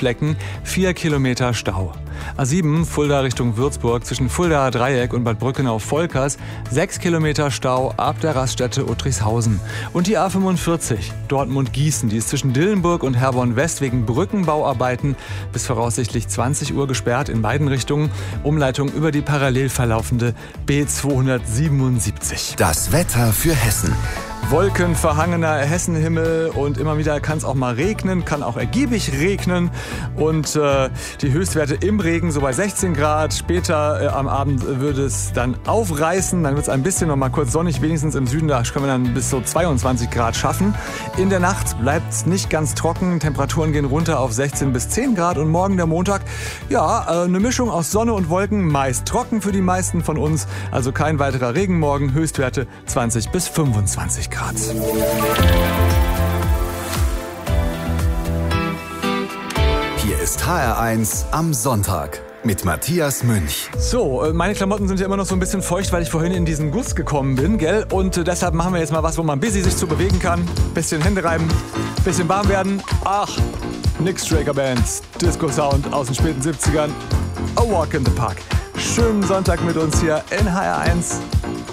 Flecken, 4 Kilometer Stau. A7 Fulda Richtung Würzburg zwischen Fuldaer Dreieck und Bad Brückenau-Volkers 6 Kilometer Stau ab der Raststätte Uttrichshausen. Und die A45 Dortmund-Gießen, die ist zwischen Dillenburg und Herborn-West wegen Brückenbauarbeiten bis voraussichtlich 20 Uhr gesperrt in beiden Richtungen. Umleitung über die parallel verlaufende B277. Das Wetter für Hessen. Wolkenverhangener Hessenhimmel und immer wieder kann es auch mal regnen, kann auch ergiebig regnen und die Höchstwerte im Regen so bei 16 Grad. Später am Abend würde es dann aufreißen, dann wird es ein bisschen noch mal kurz sonnig, wenigstens im Süden, da können wir dann bis so 22 Grad schaffen. In der Nacht bleibt es nicht ganz trocken, Temperaturen gehen runter auf 16 bis 10 Grad und morgen der Montag, ja, eine Mischung aus Sonne und Wolken, meist trocken für die meisten von uns, also kein weiterer Regen morgen, Höchstwerte 20 bis 25 Grad. Hier ist HR1 am Sonntag mit Matthias Münch. So, meine Klamotten sind ja immer noch so ein bisschen feucht, weil ich vorhin in diesen Guss gekommen bin, gell? Und deshalb machen wir jetzt mal was, wo man busy sich zu bewegen kann. Bisschen Hände reiben, bisschen warm werden. Ach, nix Straker Bands, Disco Sound aus den späten 70ern. A Walk in the Park. Schönen Sonntag mit uns hier in HR1.